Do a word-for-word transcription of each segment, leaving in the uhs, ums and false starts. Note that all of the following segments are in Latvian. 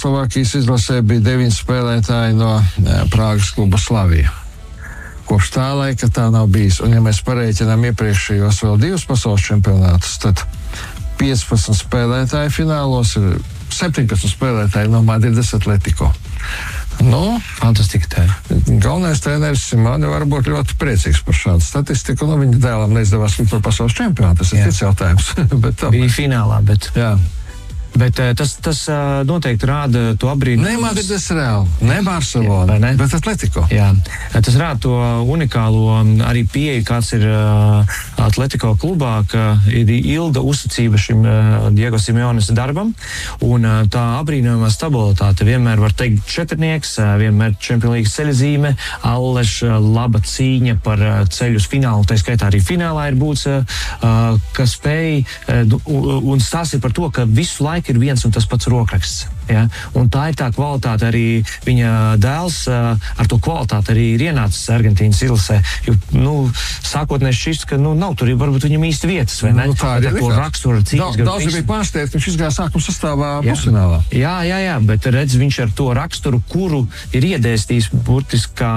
Slovākijas izlasē bija deviņi spēlētāji no Prāgas kluba Slavija. Kopš tā laika tā nav bijis. Un ja mēs pareiķinām iepriekšējos vēl divus pasaules čempionātus, tad piecpadsmit spēlētāji finālos ir septiņpadsmit spēlētāji no Madrides Atletico. Nu, fantastika tā. Galvenais treneris Simoni var būt ļoti priecīgs par šādu statistiku. Nu, viņa dēlam neizdevās kļūt par pasaules čempionu, tas ir cits jautājums. bet, bija finālā, bet... Jā. Bet tas, tas noteikti rāda to abrīnu. Ne Madrides Real, ne Barcelona, ne? Bet Atletico. Jā, tas rāda to unikālo arī pieeju, kāds ir Atletico klubā, ka ir ilga uzticība šim Diego Simeones darbam, un tā abrīnojumā stabilitāte vienmēr var teikt četrnieks, vienmēr Čempionlīgas ceļzīme, Alleš laba cīņa par ceļu uz finālu, tā skaitā arī finālā ir būts, ka spēj, un stāsta par to, ka visu laiku ir viens un tas pats rokraksts. Ja? Un tā ir tā kvalitāte arī viņa dēls ar to kvalitāti arī ir ienācis Argentīnas izlasē. Jo, nu, sākotnēs šis, ka, nu, nav tur varbūt viņam īsti vietas, vai ne? Nu, tā ir to raksturu cīņas. Daudz, daudz bija pārsteigts, ka viņš izgāja sākuma sastāvā pusfinālā. Jā, jā, jā, bet redz, viņš ar to raksturu, kuru ir iedēstījis burtiski kā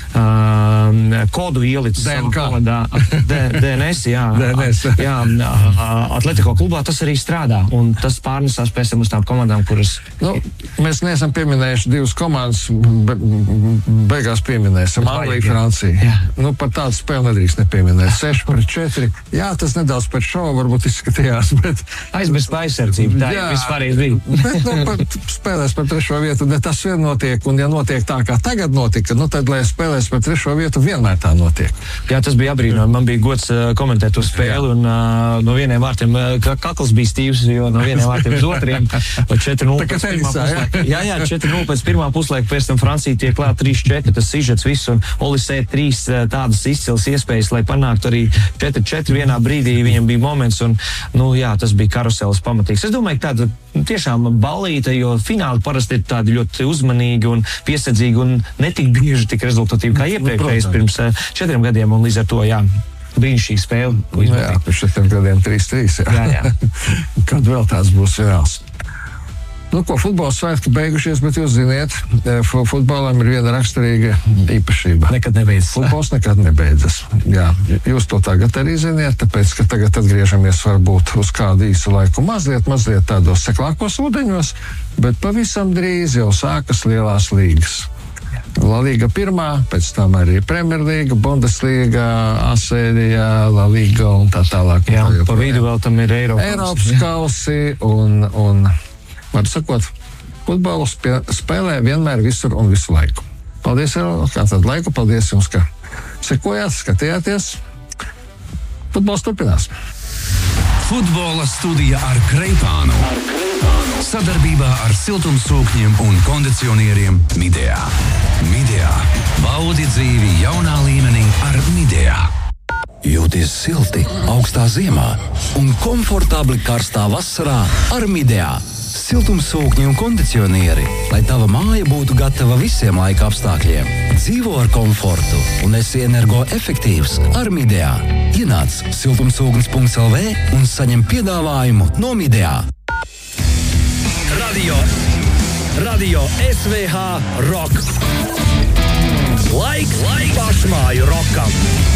uh, kodu ielicis savā kodā. D N S, jā. D N S. jā, Atletico klubā tas arī strādā, un tas pārnesās pēc tam uz tām komandām, kuras... Nu, mēs neesam pieminējuši divas komandas, be, beigās pieminēsim Angliju, Franciju. Jā. Nu, par tādu spēli nedrīkst nepieminēt. seši pret četri. Jā, tas nedaudz pēc šova varbūt izskatījās, bet... Aizmirst pa aizsardzību, tā jā, vispārējais bija. Bet, nu, pat spēlēs par trešo vietu, ne tas vien notiek, un ja notiek tā, kā tagad notika, nu, tad, lai spēlēs par trešo vietu, vienmēr tā notiek. Jā, tas bija abrīnojami. Man bija gods uh, komentēt uz spēli, jā. un uh, no vieniem vārtiem uh, kakls bija stīvs, jo no vieniem vārtiem uz otriem, četri nulle pēc pirmā puslaika. Jā, jā, četri nulle pēc pirmā puslaika, pēc tam Francija tiek klāt trīs četri, tas sižets viss, un Olisē trīs tādas izcils iespējas, lai panāktu arī četri četri vienā brīdī, viņam bija moments, un, nu, jā, tas bija karuseles pamatīgs. Es domāju, ka tāda tiešām ballīta, jo fināli parasti ir tādi ļoti uzmanīgi un piesardzīgi, un netik bieži tik rezultatīvi kā iepriekšējais pirms četriem gadiem, un līdz ar to, jā, brīnišķīga spēle. Nu, jā, pēc četriem gadiem trīs trīs, jā. jā, jā. Kad vēl tāds būs fināls. Nu, ko, futbola svētki beigušies, bet jūs ziniet, futbolam ir viena raksturīga īpašība. Nekad nebeidzas. Futbols nekad nebeidzas. Jā, jūs to tagad arī ziniet, tāpēc, ka tagad atgriežamies varbūt uz kādu īsu laiku mazliet, mazliet tādos seklākos ūdeņos, bet pavisam drīz jau sākas lielās līgas. La Liga pirmā, pēc tam arī Premjerlīga, Bundesliga, Asēdija, La Liga un tā tālāk. Jā, tā pa vidu vēl tam ir Eiropas. Eiropas kausi un, un var sakot, futbolu spēlē vienmēr visur un visu laiku. Paldies, kā tādu laiku, paldies jums, ka sekojāt, skatījāties. Futbols turpinās. Futbola studija ar Kreipānu. Ar Kreipānu. Sadarbībā ar siltumsūkņiem un kondicionieriem Midea. Midea. Baudi dzīvi jaunā līmenī ar Midea. Jūties silti augstā ziemā un komfortabli karstā vasarā ar Midea. Siltumsūkņi un kondicionieri, lai tava māja būtu gatava visiem laika apstākļiem. Dzīvo ar komfortu un esi energoefektīvs ar Midea. Ienāc siltumsūknis punkts el vē un saņem piedāvājumu no Midea. Radio, Radio S V H Rock. Laiks, laiks pašmāju rokam.